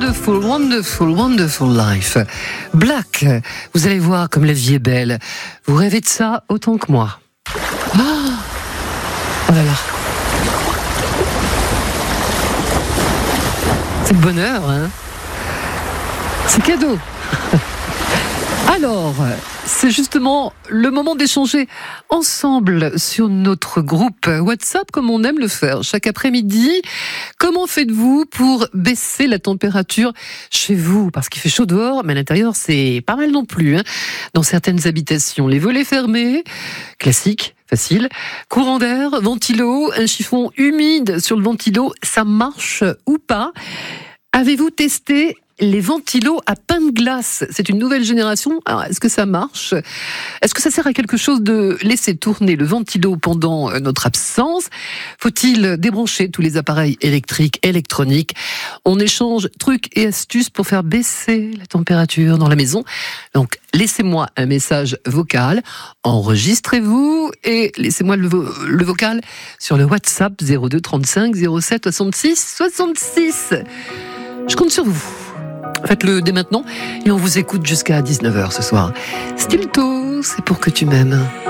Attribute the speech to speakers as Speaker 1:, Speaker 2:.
Speaker 1: Wonderful, wonderful, wonderful life. Black, vous allez voir comme la vie est belle. Vous rêvez de ça autant que moi. Oh là là. C'est le bonheur, hein. C'est cadeau. Alors, c'est justement le moment d'échanger ensemble sur notre groupe WhatsApp, comme on aime le faire chaque après-midi. Comment faites-vous pour baisser la température chez vous? Parce qu'il fait chaud dehors, mais à l'intérieur, c'est pas mal non plus, hein. Dans certaines habitations, les volets fermés, classique, facile. Courant d'air, ventilo, un chiffon humide sur le ventilo, ça marche ou pas? Avez-vous testé les ventilos à pain de glace? C'est une nouvelle génération. Alors, est-ce que ça marche? Est-ce que ça sert à quelque chose de laisser tourner le ventilo pendant notre absence? Faut-il débrancher tous les appareils électriques, électroniques? On écéchange trucs et astuces pour faire baisser la température dans la maison. Donc, laissez-moi un message vocal, enregistrez-vous et laissez-moi le vocal sur le WhatsApp 02 35 07 66 66. Je compte sur vous. Faites-le dès maintenant et on vous écoute jusqu'à 19h ce soir. Stilto, c'est pour que tu m'aimes.